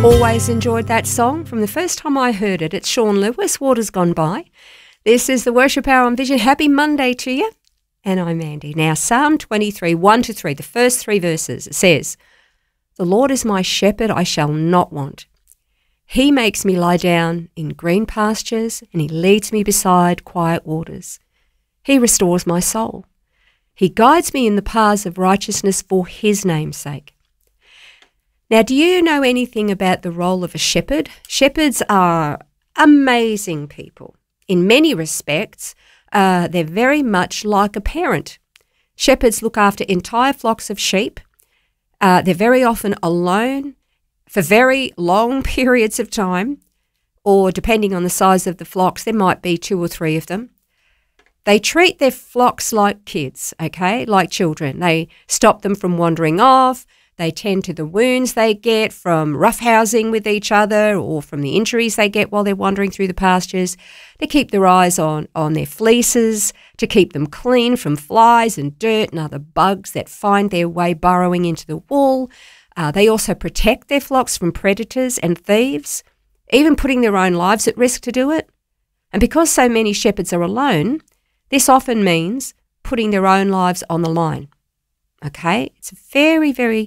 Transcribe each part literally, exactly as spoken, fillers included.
Always enjoyed that song from the first time I heard it. It's Sean Lewis, Waters Gone By. This is the Worship Hour on Vision. Happy Monday to you. And I'm Andy. Now, Psalm twenty-three, one to three, the first three verses, it says, "The Lord is my shepherd, I shall not want. He makes me lie down in green pastures, and he leads me beside quiet waters. He restores my soul. He guides me in the paths of righteousness for his name's sake." Now, do you know anything about the role of a shepherd? Shepherds are amazing people. In many respects, uh, they're very much like a parent. Shepherds look after entire flocks of sheep. Uh, they're very often alone for very long periods of time, or depending on the size of the flocks, there might be two or three of them. They treat their flocks like kids, okay, like children. They stop them from wandering off. They tend to the wounds they get from roughhousing with each other or from the injuries they get while they're wandering through the pastures. They keep their eyes on, on their fleeces to keep them clean from flies and dirt and other bugs that find their way burrowing into the wool. Uh, they also protect their flocks from predators and thieves, even putting their own lives at risk to do it. And because so many shepherds are alone, this often means putting their own lives on the line. Okay? It's a very, very,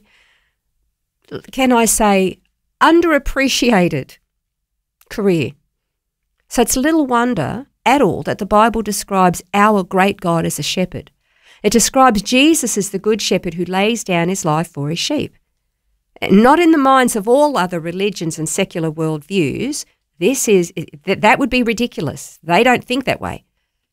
can I say, underappreciated career. So it's little wonder at all that the Bible describes our great God as a shepherd. It describes Jesus as the good shepherd who lays down his life for his sheep. Not in the minds of all other religions and secular worldviews. This is, that would be ridiculous. They don't think that way.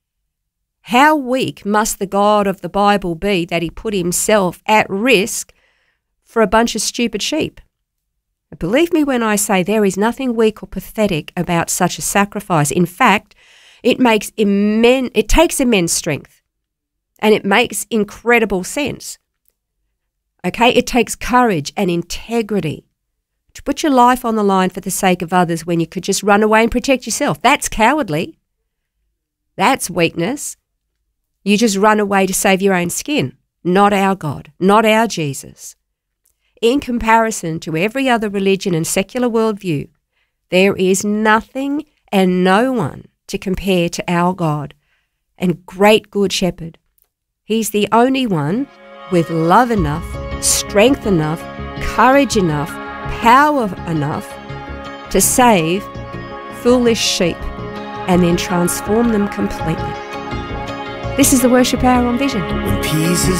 How weak must the God of the Bible be that he put himself at risk for a bunch of stupid sheep? Believe me when I say there is nothing weak or pathetic about such a sacrifice. In fact, it makes immense, it takes immense strength, and it makes incredible sense. Okay, it takes courage and integrity to put your life on the line for the sake of others when you could just run away and protect yourself. That's cowardly. That's weakness. You just run away to save your own skin, not our God, not our Jesus. In comparison to every other religion and secular worldview, there is nothing and no one to compare to our God and great good shepherd. He's the only one with love enough, strength enough, courage enough, power enough to save foolish sheep and then transform them completely. This is the Worship Hour on Vision. When peace is